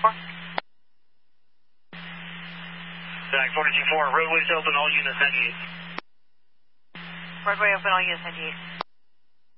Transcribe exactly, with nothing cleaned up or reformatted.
four. Zach forty-two four, roadways open, all units ninety-eight. Roadway open, all units ninety-eight.